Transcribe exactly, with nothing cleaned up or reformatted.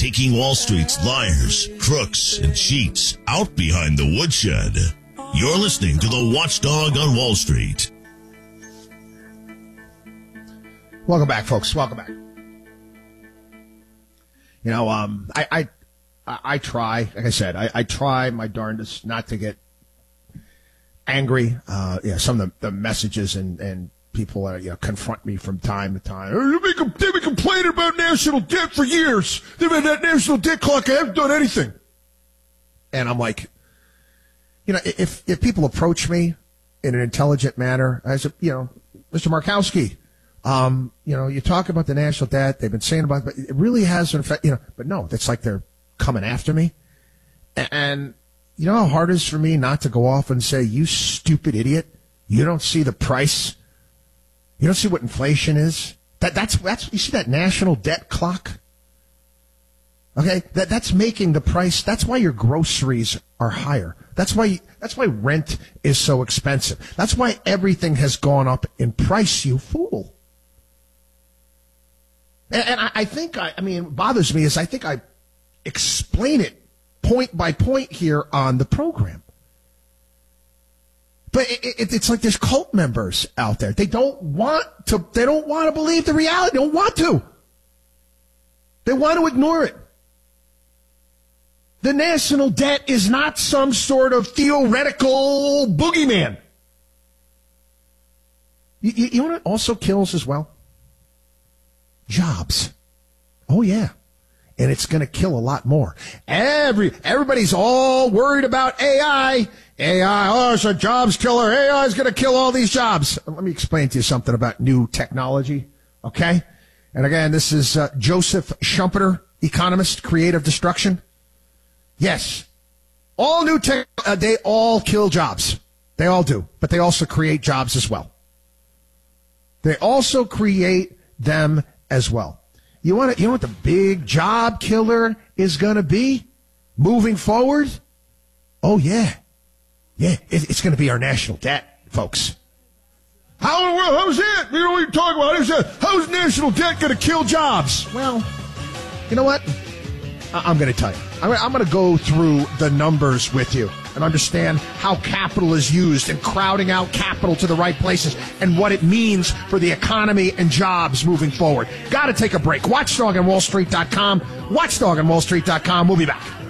taking Wall Street's liars, crooks, and cheats out behind the woodshed. You're listening to the Watchdog on Wall Street. Welcome back, folks. Welcome back. You know, um, I, I, I, I try, like I said, I, I try my darndest not to get angry. Uh, yeah, some of the, the messages and, and people are, you know, confront me from time to time. They've been, they've been complaining about national debt for years. They've had that national debt clock. I haven't done anything. And I'm like, you know, if, if people approach me in an intelligent manner, I said, you know, Mister Markowski, Um, you know, you talk about the national debt. They've been saying about it, but it really has an effect, you know, but no, that's like they're coming after me. And you know how hard it is for me not to go off and say, you stupid idiot, you don't see the price. You don't see what inflation is. That, that's, that's, you see that national debt clock? Okay. That, that's making the price. That's why your groceries are higher. That's why, that's why rent is so expensive. That's why everything has gone up in price, you fool. And I think, I, I mean, what bothers me is I think I explain it point by point here on the program. But it, it, it's like there's cult members out there. They don't want to, they don't want to believe the reality. They don't want to. They want to ignore it. The national debt is not some sort of theoretical boogeyman. You, you, you know what also kills as well? Jobs. Oh, yeah. And it's going to kill a lot more. Every Everybody's all worried about A I. A I, oh, it's a jobs killer. A I is going to kill all these jobs. Let me explain to you something about new technology, okay? And again, this is uh, Joseph Schumpeter, economist, creative destruction. Yes, all new tech, uh, they all kill jobs. They all do. But they also create jobs as well. They also create them as well. You want to, you know what the big job killer is going to be moving forward? Oh, yeah. Yeah, it, it's going to be our national debt, folks. How in the world, how's that? You know what you're talking about? How's, that? How's national debt going to kill jobs? Well, you know what? I, I'm going to tell you. I'm, I'm going to go through the numbers with you and understand how capital is used and crowding out capital to the right places and what it means for the economy and jobs moving forward. Got to take a break. Watchdog on Wall Street dot com. Watchdog on Wall Street dot com. We'll be back.